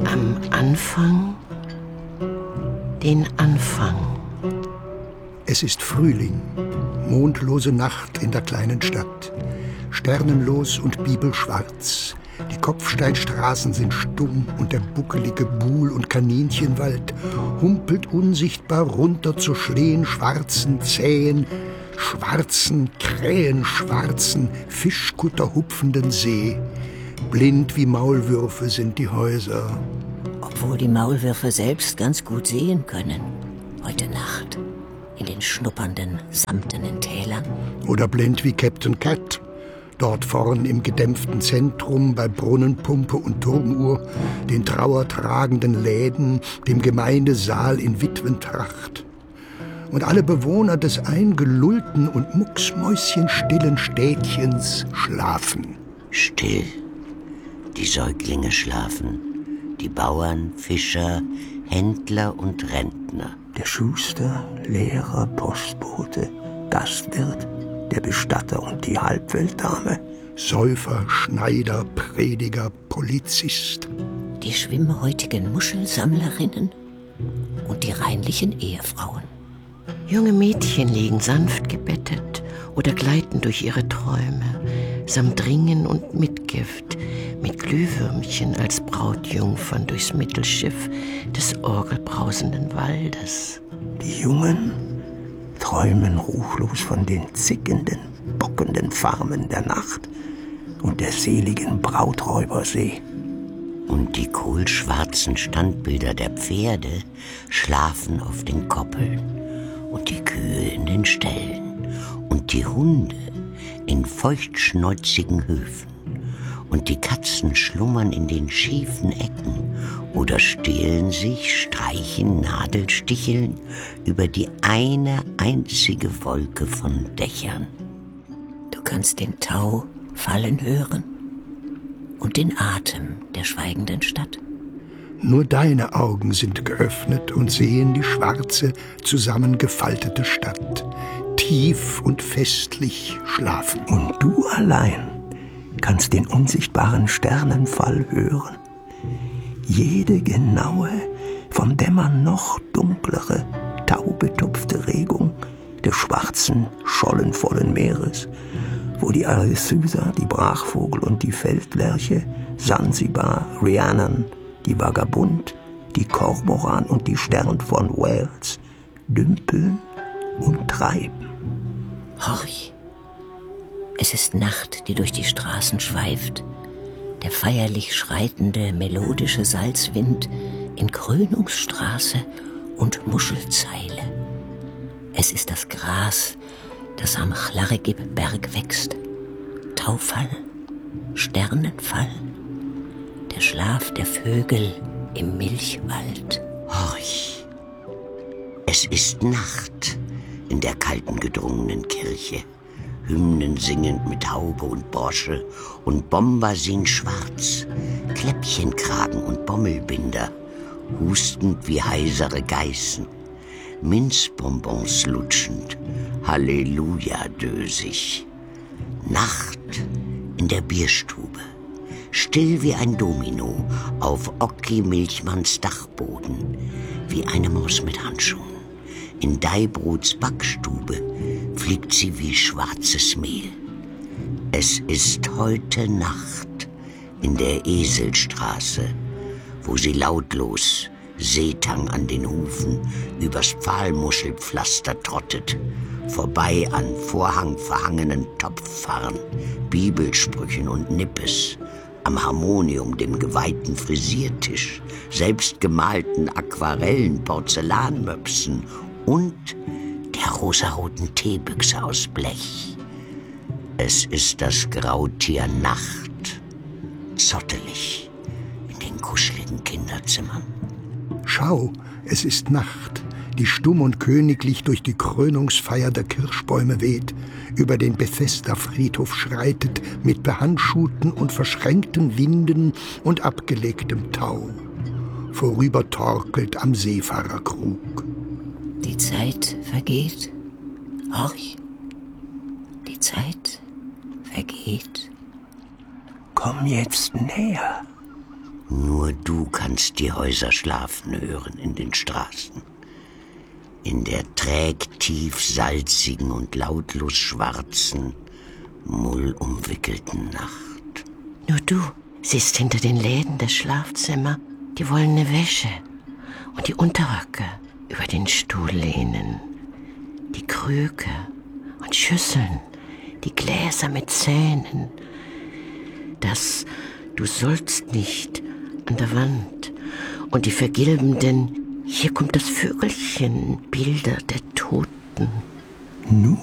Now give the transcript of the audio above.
Am Anfang den Anfang. Es ist Frühling, mondlose Nacht in der kleinen Stadt. Sternenlos und bibelschwarz. Die Kopfsteinstraßen sind stumm und der buckelige Buhl- und Kaninchenwald humpelt unsichtbar runter zur schlehenschwarzen, zähen, schwarzen, krähenschwarzen, fischkutterhupfenden See. Blind wie Maulwürfe sind die Häuser. Obwohl die Maulwürfe selbst ganz gut sehen können. Heute Nacht. In den schnuppernden, samtenen Tälern. Oder blind wie Captain Cat. Dort vorn im gedämpften Zentrum bei Brunnenpumpe und Turmuhr, den trauertragenden Läden, dem Gemeindesaal in Witwentracht. Und alle Bewohner des eingelullten und mucksmäuschenstillen Städtchens schlafen. Still. Die Säuglinge schlafen. Die Bauern, Fischer, Händler und Rentner. Der Schuster, Lehrer, Postbote, Gastwirt, der Bestatter und die Halbweltdame. Säufer, Schneider, Prediger, Polizist. Die schwimmhäutigen Muschelsammlerinnen und die reinlichen Ehefrauen. Junge Mädchen liegen sanft gebettet oder gleiten durch ihre Träume, samt Ringen und Mitgift, mit Glühwürmchen als Brautjungfern durchs Mittelschiff des orgelbrausenden Waldes. Die Jungen träumen ruchlos von den zickenden, bockenden Farmen der Nacht und der seligen Brauträubersee. Und die kohlschwarzen Standbilder der Pferde schlafen auf den Koppeln und die Kühe in den Ställen und die Hunde in feuchtschnäuzigen Höfen und die Katzen schlummern in den schiefen Ecken oder stehlen sich, streichen, Nadelsticheln über die eine einzige Wolke von Dächern. Du kannst den Tau fallen hören und den Atem der schweigenden Stadt. Nur deine Augen sind geöffnet und sehen die schwarze, zusammengefaltete Stadt, tief und festlich schlafen. Und du allein kannst den unsichtbaren Sternenfall hören. Jede genaue, vom Dämmern noch dunklere, taubetupfte Regung des schwarzen, schollenvollen Meeres, wo die Arethusa, die Brachvogel und die Feldlerche, Sansibar, Rhiannon, die Vagabund, die Kormoran und die Stern von Wales dümpeln und treiben. Horch! Es ist Nacht, die durch die Straßen schweift. Der feierlich schreitende, melodische Salzwind in Krönungsstraße und Muschelzeile. Es ist das Gras, das am Chlarregib-Berg wächst. Taufall, Sternenfall, der Schlaf der Vögel im Milchwald. Horch! Es ist Nacht in der kalten, gedrungenen Kirche. Hymnen singend mit Haube und Brosche und Bombasin schwarz, Kläppchenkragen und Bommelbinder, hustend wie heisere Geißen, Minzbonbons lutschend, Halleluja dösig. Nacht in der Bierstube, still wie ein Domino auf Ocki Milchmanns Dachboden, wie eine Maus mit Handschuhen. In Deibruts Backstube fliegt sie wie schwarzes Mehl. Es ist heute Nacht in der Eselstraße, wo sie lautlos, Seetang an den Hufen, übers Pfahlmuschelpflaster trottet, vorbei an vorhangverhangenen Topffarren, Bibelsprüchen und Nippes, am Harmonium, dem geweihten Frisiertisch, selbstgemalten Aquarellen, Porzellanmöpsen und der rosaroten Teebüchse aus Blech. Es ist das Grautier Nacht, zottelig in den kuscheligen Kinderzimmern. Schau, es ist Nacht, die stumm und königlich durch die Krönungsfeier der Kirschbäume weht, über den Bethesda-Friedhof schreitet, mit behandschuhten und verschränkten Winden und abgelegtem Tau. Vorüber torkelt am Seefahrerkrug. Die Zeit vergeht. Horch! Die Zeit vergeht. Komm jetzt näher. Nur du kannst die Häuser schlafen hören in den Straßen. In der trägtief salzigen und lautlos schwarzen, mullumwickelten Nacht. Nur du siehst hinter den Läden das Schlafzimmer die wollene Wäsche und die Unterröcke über den Stuhl lehnen, die Krüge und Schüsseln, die Gläser mit Zähnen. Das "Du sollst nicht" an der Wand und die vergilbenden "Hier kommt das Vögelchen" Bilder der Toten. Nur